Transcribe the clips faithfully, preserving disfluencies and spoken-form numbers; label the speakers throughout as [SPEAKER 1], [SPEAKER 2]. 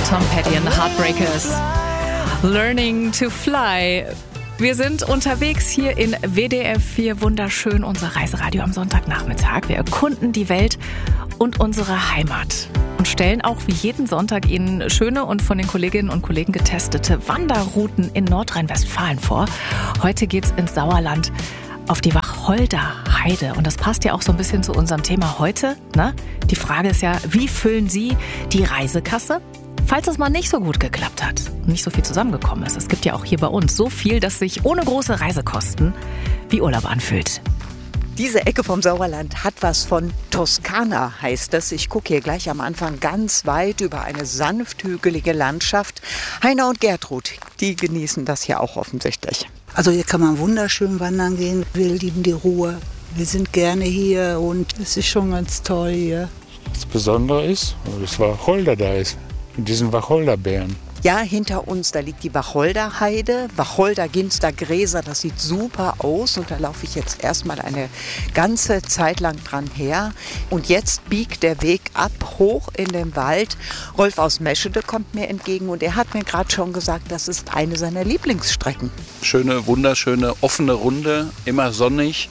[SPEAKER 1] Tom Petty and the Heartbreakers. Learning to Fly. Wir sind unterwegs hier in W D R vier. Wunderschön, unser Reiseradio am Sonntagnachmittag. Wir erkunden die Welt und unsere Heimat und stellen auch wie jeden Sonntag Ihnen schöne und von den Kolleginnen und Kollegen getestete Wanderrouten in Nordrhein-Westfalen vor. Heute geht's ins Sauerland auf die Wacholder Heide. Und das passt ja auch so ein bisschen zu unserem Thema heute, ne? Die Frage ist ja, wie füllen Sie die Reisekasse? Falls es mal nicht so gut geklappt hat, nicht so viel zusammengekommen ist. Es gibt ja auch hier bei uns so viel, dass sich ohne große Reisekosten wie Urlaub anfühlt.
[SPEAKER 2] Diese Ecke vom Sauerland hat was von Toskana, heißt es. Ich gucke hier gleich am Anfang ganz weit über eine sanft hügelige Landschaft. Heiner und Gertrud, die genießen das hier auch offensichtlich.
[SPEAKER 3] Also hier kann man wunderschön wandern gehen. Wir lieben die Ruhe. Wir sind gerne hier und es ist schon ganz toll hier.
[SPEAKER 4] Das Besondere ist, dass Wacholder da ist. Mit diesen Wacholderbeeren.
[SPEAKER 2] Ja, hinter uns, da liegt die Wacholderheide, Wacholder, Ginster, Gräser, das sieht super aus und da laufe ich jetzt erstmal eine ganze Zeit lang dran her. Und jetzt biegt der Weg ab, hoch in den Wald. Rolf aus Meschede kommt mir entgegen und er hat mir gerade schon gesagt, das ist eine seiner Lieblingsstrecken.
[SPEAKER 5] Schöne, wunderschöne, offene Runde, immer sonnig.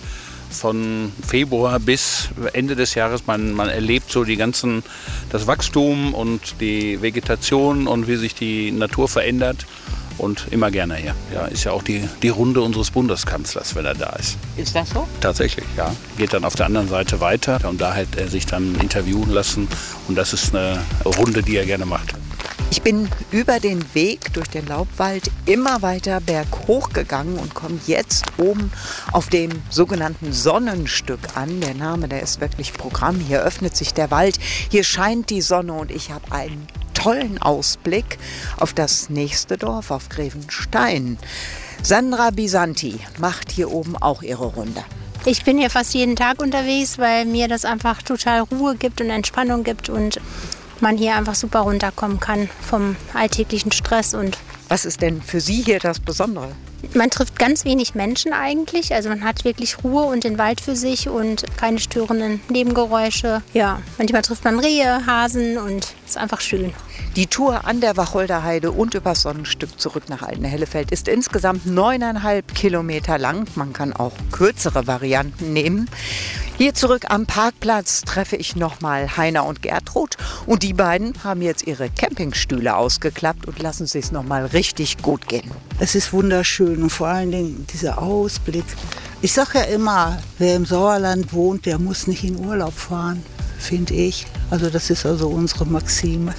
[SPEAKER 5] Von Februar bis Ende des Jahres, man, man erlebt so die ganzen, das Wachstum und die Vegetation und wie sich die Natur verändert und immer gerne hier. Ja, ist ja auch die, die Runde unseres Bundeskanzlers, wenn er da ist.
[SPEAKER 2] Ist das so?
[SPEAKER 5] Tatsächlich, ja. Geht dann auf der anderen Seite weiter und da hat er sich dann interviewen lassen und das ist eine Runde, die er gerne macht.
[SPEAKER 2] Ich bin über den Weg durch den Laubwald immer weiter berghoch gegangen und komme jetzt oben auf dem sogenannten Sonnenstück an. Der Name, der ist wirklich Programm. Hier öffnet sich der Wald, hier scheint die Sonne und ich habe einen tollen Ausblick auf das nächste Dorf, auf Grevenstein. Sandra Bisanti macht hier oben auch ihre Runde.
[SPEAKER 6] Ich bin hier fast jeden Tag unterwegs, weil mir das einfach total Ruhe gibt und Entspannung gibt und man hier einfach super runterkommen kann vom alltäglichen Stress. Und
[SPEAKER 2] was ist denn für Sie hier das Besondere?
[SPEAKER 6] Man trifft ganz wenig Menschen eigentlich, also man hat wirklich Ruhe und den Wald für sich und keine störenden Nebengeräusche. Ja, manchmal trifft man Rehe, Hasen und es ist einfach schön.
[SPEAKER 2] Die Tour an der Wacholderheide und übers Sonnenstück zurück nach Altenhellefeld ist insgesamt neuneinhalb Kilometer lang. Man kann auch kürzere Varianten nehmen. Hier zurück am Parkplatz treffe ich nochmal Heiner und Gertrud. Und die beiden haben jetzt ihre Campingstühle ausgeklappt und lassen es sich nochmal richtig gut gehen.
[SPEAKER 3] Es ist wunderschön und vor allen Dingen dieser Ausblick. Ich sage ja immer, wer im Sauerland wohnt, der muss nicht in Urlaub fahren, finde ich. Also das ist also unsere Maxime.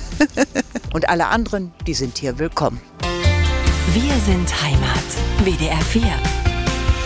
[SPEAKER 2] Und alle anderen, die sind hier willkommen.
[SPEAKER 1] Wir sind Heimat. W D R vier.